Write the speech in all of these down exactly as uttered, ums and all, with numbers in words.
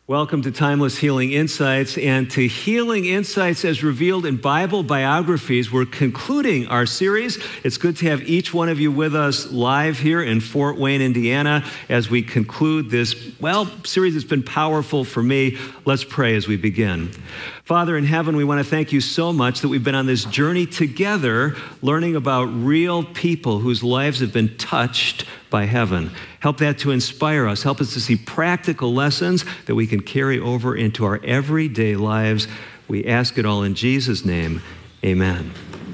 Welcome to Timeless Healing Insights and to Healing Insights as revealed in Bible biographies. We're concluding our series. It's good to have each one of you with us live here in Fort Wayne, Indiana, as we conclude this, well, series that's been powerful for me. Let's pray as we begin. Father in heaven, we want to thank you so much that we've been on this journey together, learning about real people whose lives have been touched by heaven. Help that to inspire us. Help us to see practical lessons that we can carry over into our everyday lives. We ask it all in Jesus' name. Amen.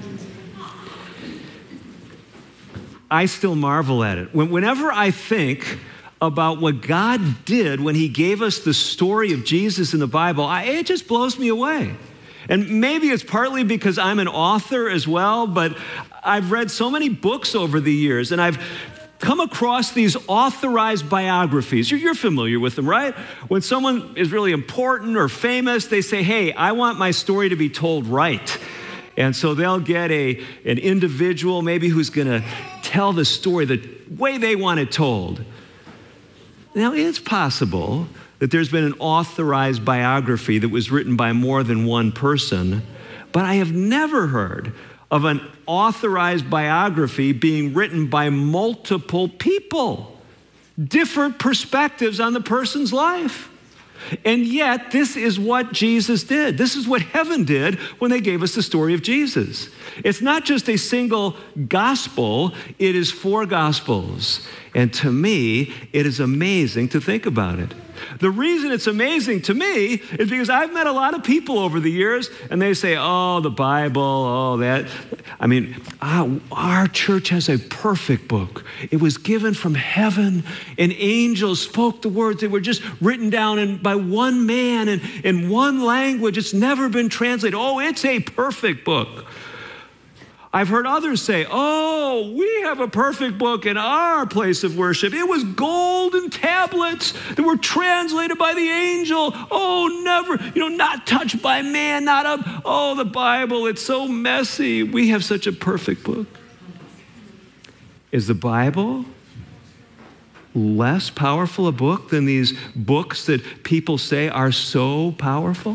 I still marvel at it. Whenever I think about what God did when he gave us the story of Jesus in the Bible, I, it just blows me away. And maybe it's partly because I'm an author as well, but I've read so many books over the years, and I've come across these authorized biographies. You're, you're familiar with them, right? When someone is really important or famous, they say, hey, I want my story to be told right. And so they'll get a, an individual maybe who's going to tell the story the way they want it told. Now, it's possible that there's been an authorized biography that was written by more than one person, but I have never heard of an authorized biography being written by multiple people, different perspectives on the person's life. And yet, this is what Jesus did. This is what heaven did when they gave us the story of Jesus. It's not just a single gospel, it is four gospels. And to me, it is amazing to think about it. The reason it's amazing to me is because I've met a lot of people over the years, and they say, oh, the Bible, oh, that. I mean, our church has a perfect book. It was given from heaven, and angels spoke the words. They were just written down in, by one man and in one language. It's never been translated. Oh, it's a perfect book. I've heard others say, oh, we have a perfect book in our place of worship. It was golden tablets that were translated by the angel. Oh, never, you know, not touched by man, not a, oh, the Bible, it's so messy. We have such a perfect book. Is the Bible less powerful a book than these books that people say are so powerful?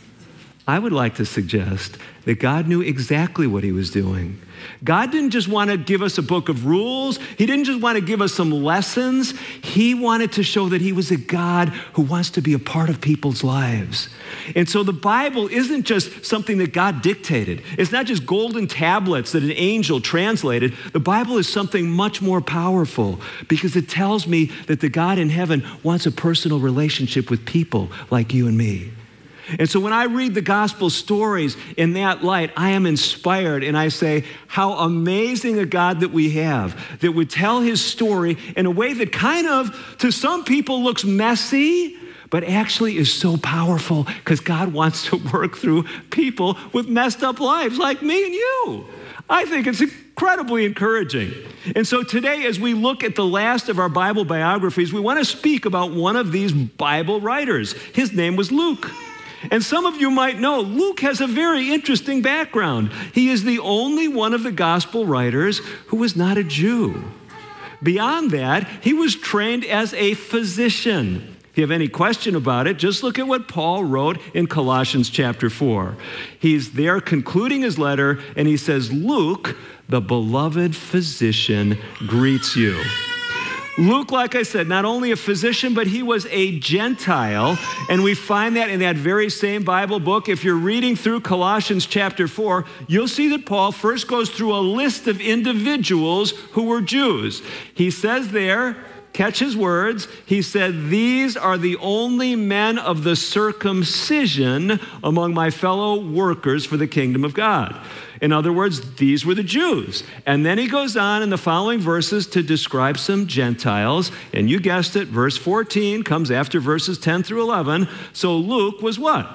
I would like to suggest that God knew exactly what he was doing. God didn't just want to give us a book of rules. He didn't just want to give us some lessons. He wanted to show that he was a God who wants to be a part of people's lives. And so the Bible isn't just something that God dictated. It's not just golden tablets that an angel translated. The Bible is something much more powerful because it tells me that the God in heaven wants a personal relationship with people like you and me. And so when I read the gospel stories in that light, I am inspired and I say, how amazing a God that we have that would tell his story in a way that kind of, to some people, looks messy, but actually is so powerful because God wants to work through people with messed up lives like me and you. I think it's incredibly encouraging. And so today, as we look at the last of our Bible biographies, we want to speak about one of these Bible writers. His name was Luke. And some of you might know, Luke has a very interesting background. He is the only one of the gospel writers who was not a Jew. Beyond that, he was trained as a physician. If you have any question about it, just look at what Paul wrote in Colossians chapter four. He's there concluding his letter, and he says, Luke, the beloved physician, greets you. Luke, like I said, not only a physician, but he was a Gentile, and we find that in that very same Bible book. If you're reading through Colossians chapter four, you'll see that Paul first goes through a list of individuals who were Jews. He says there, catch his words, he said, these are the only men of the circumcision among my fellow workers for the kingdom of God. In other words, these were the Jews. And then he goes on in the following verses to describe some Gentiles. And you guessed it, verse fourteen comes after verses ten through eleven. So Luke was what?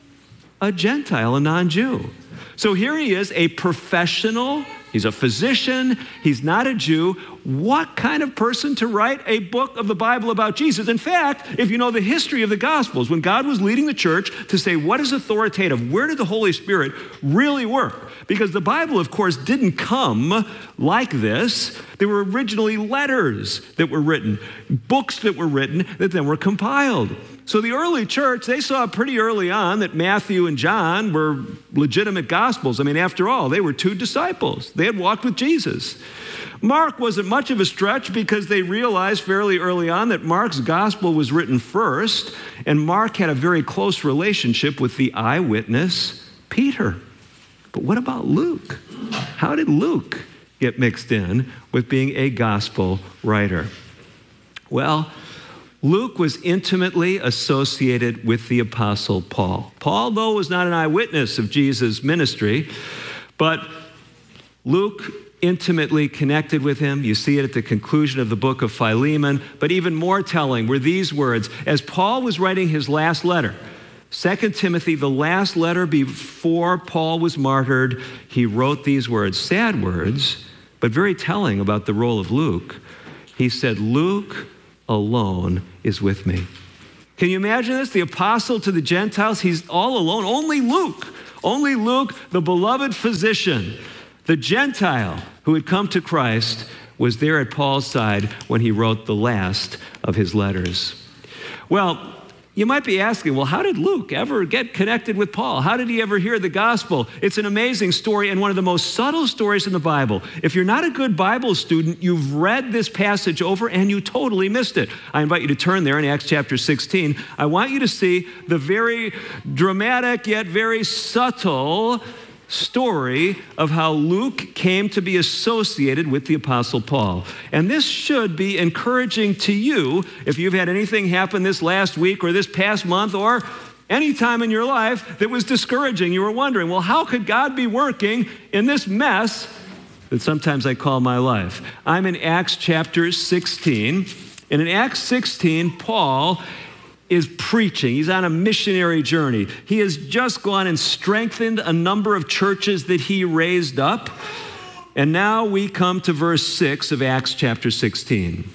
A Gentile, a non-Jew. So here he is, a professional. He's a physician. He's not a Jew. what kind of person to write a book of the Bible about Jesus. In fact, if you know the history of the Gospels, when God was leading the church to say, what is authoritative? Where did the Holy Spirit really work? Because the Bible, of course, didn't come like this. There were originally letters that were written, books that were written that then were compiled. So the early church, they saw pretty early on that Matthew and John were legitimate gospels. I mean, after all, they were two disciples. They had walked with Jesus. Mark wasn't much of a stretch because they realized fairly early on that Mark's gospel was written first, and Mark had a very close relationship with the eyewitness, Peter. But what about Luke? How did Luke get mixed in with being a gospel writer? Well, Luke was intimately associated with the Apostle Paul. Paul, though, was not an eyewitness of Jesus' ministry, but Luke intimately connected with him. You see it at the conclusion of the book of Philemon. But even more telling were these words. As Paul was writing his last letter, Second Timothy, the last letter before Paul was martyred, he wrote these words, sad words, but very telling about the role of Luke. He said, Luke alone is with me. Can you imagine this? The apostle to the Gentiles, he's all alone. Only Luke, only Luke, the beloved physician, the Gentile who had come to Christ, was there at Paul's side when he wrote the last of his letters. Well, you might be asking, well, how did Luke ever get connected with Paul? How did he ever hear the gospel? It's an amazing story and one of the most subtle stories in the Bible. If you're not a good Bible student, you've read this passage over and you totally missed it. I invite you to turn there in Acts chapter sixteen. I want you to see the very dramatic yet very subtle story of how Luke came to be associated with the Apostle Paul. And this should be encouraging to you if you've had anything happen this last week or this past month or any time in your life that was discouraging. You were wondering, well, how could God be working in this mess that sometimes I call my life? I'm in Acts chapter sixteen. And in Acts sixteen, Paul is preaching. He's on a missionary journey. He has just gone and strengthened a number of churches that he raised up. And now we come to verse six of Acts chapter sixteen.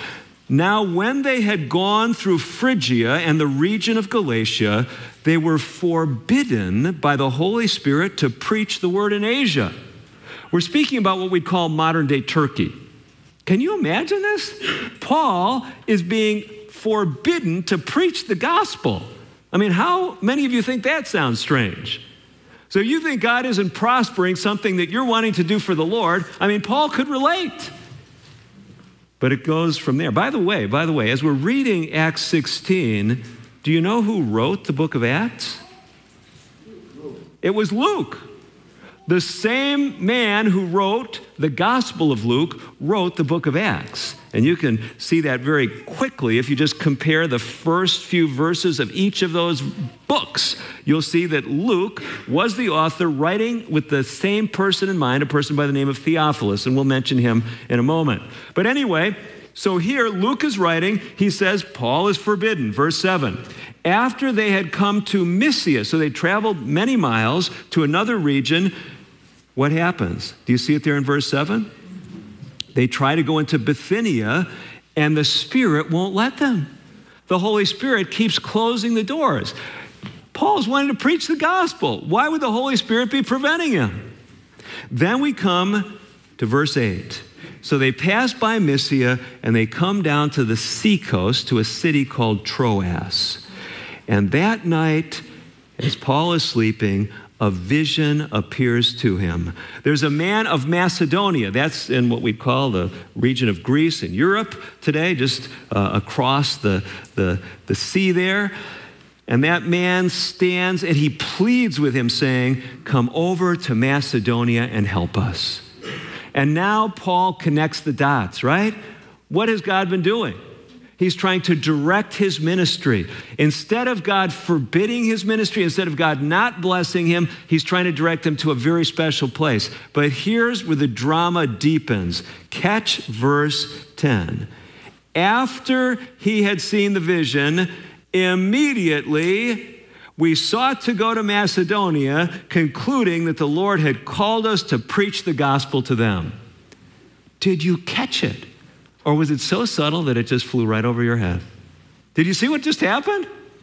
Now, when they had gone through Phrygia and the region of Galatia, they were forbidden by the Holy Spirit to preach the word in Asia. We're speaking about what we call modern day Turkey. Can you imagine this? Paul is being forbidden to preach the gospel. I mean, how many of you think that sounds strange? So you think God isn't prospering something that you're wanting to do for the Lord. I mean, Paul could relate. But it goes from there. By the way, by the way, as we're reading Acts sixteen, do you know who wrote the book of Acts? It was Luke. The same man who wrote the Gospel of Luke wrote the book of Acts. And you can see that very quickly if you just compare the first few verses of each of those books. You'll see that Luke was the author writing with the same person in mind, a person by the name of Theophilus, and we'll mention him in a moment. But anyway, so here Luke is writing, he says, Paul is forbidden, verse seven. After they had come to Mysia, so they traveled many miles to another region, what happens? Do you see it there in verse seven? They try to go into Bithynia, and the Spirit won't let them. The Holy Spirit keeps closing the doors. Paul's wanting to preach the gospel. Why would the Holy Spirit be preventing him? Then we come to verse eight. So they pass by Mysia, and they come down to the seacoast to a city called Troas. And that night, as Paul is sleeping, a vision appears to him. There's a man of Macedonia. That's in what we call the region of Greece in Europe today, just uh, across the, the, the sea there. And that man stands and he pleads with him saying, come over to Macedonia and help us. And now Paul connects the dots, right? What has God been doing? He's trying to direct his ministry. Instead of God forbidding his ministry, instead of God not blessing him, he's trying to direct him to a very special place. But here's where the drama deepens. Catch verse ten. After he had seen the vision, immediately we sought to go to Macedonia, concluding that the Lord had called us to preach the gospel to them. Did you catch it? Or was it so subtle that it just flew right over your head? Did you see what just happened?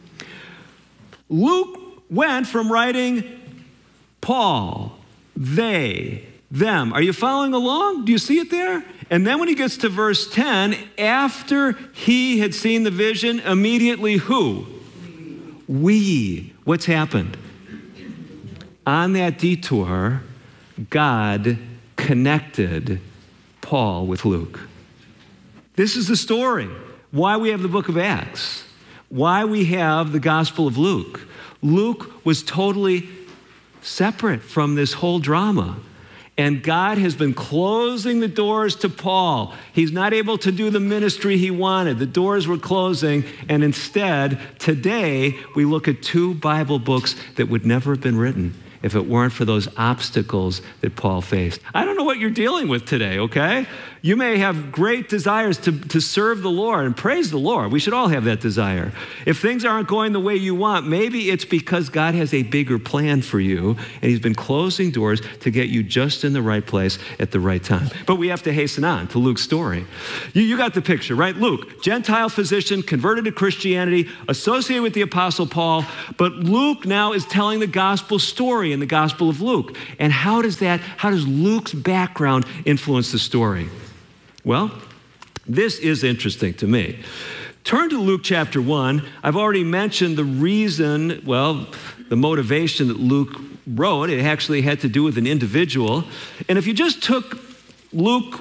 Luke went from writing Paul, they, them. Are you following along? Do you see it there? And then when he gets to verse ten, after he had seen the vision, immediately who? We. What's happened? On that detour, God connected Paul with Luke. This is the story. Why we have the book of Acts. Why we have the Gospel of Luke. Luke was totally separate from this whole drama. And God has been closing the doors to Paul. He's not able to do the ministry he wanted. The doors were closing. And instead, today, we look at two Bible books that would never have been written if it weren't for those obstacles that Paul faced. I don't know what you're dealing with today, okay? You may have great desires to, to serve the Lord, and praise the Lord. We should all have that desire. If things aren't going the way you want, maybe it's because God has a bigger plan for you, and he's been closing doors to get you just in the right place at the right time. But we have to hasten on to Luke's story. You, you got the picture, right? Luke, Gentile physician, converted to Christianity, associated with the Apostle Paul, but Luke now is telling the gospel story in the Gospel of Luke. And how does that, how does Luke's background influence the story? Well, this is interesting to me. Turn to Luke chapter one. I've already mentioned the reason, well, the motivation that Luke wrote. It actually had to do with an individual. And if you just took Luke